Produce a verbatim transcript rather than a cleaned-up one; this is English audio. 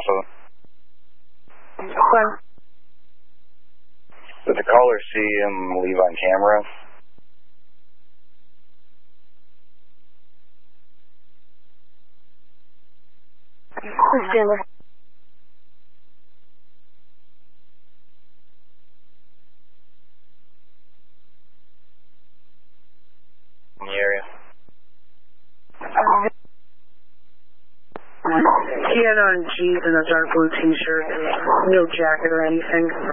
phone. Well, Did the caller see him leave on camera? Denver. In the area? Um, he had on jeans and a dark blue t-shirt, no jacket or anything.